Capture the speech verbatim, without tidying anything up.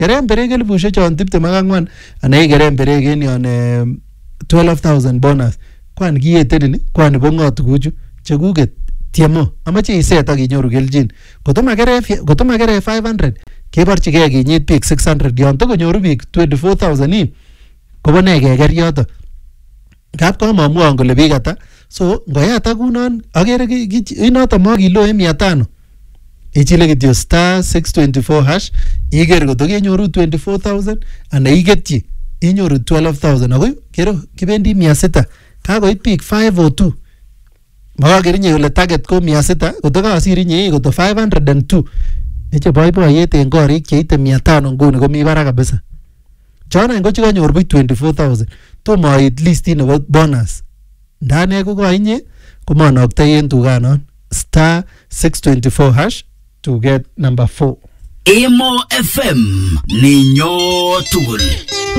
Kerem berek elipushek chon tiptem ak ang'wan ana kerem berek en yon twelve thousand bonus. Kwan kiyeten ni kwan bo ng'o tuguchu chekuket tiemo amache iset ak inyoru kelchin. Kotoma kere kotoma kere five hundred keborchigei kinyit biik six hundred yon tokonyoru biik twenty-four thousand in kobo ne keker yoto. Kap komamwon kole biik ata. So ngoyata kunon agere inoto makilo en mia tano. Ichile kityo star six twenty-four hash iger koto kenyoru twenty-four thousand ana iketyi inyoru twelve thousand. Ako kero kibendi mia sita kakoit biik five oh two. Makakerinye kole target ko mia sita koto kasirinye koto five hundred two. Eche boiboiyet en korik cheite mia tano nguni komi barak kabisa. Chona ngo chikanyor biik twenty-four thousand. Tomo ait list nebo bonus. Ndane ko koinye komanoktoi en tuganon star six twenty-four hash to get number four. Emo F M ninyo tugul.